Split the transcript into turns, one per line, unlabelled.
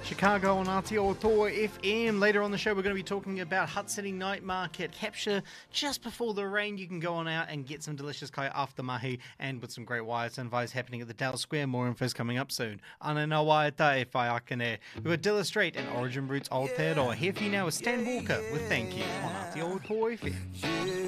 Chicago on Aotearoa FM. Later on the show, we're going to be talking about Hutt City Night Market. Capture just before the rain. You can go on out and get some delicious kai after mahi and with some great wires and vibes happening at the Dale Square. More info's coming up soon. Ana na wae tae whai akane. We've got Dilla Street and Origin Roots Aotearoa. Here for you now is Stan Walker with Thank You on Aotearoa FM.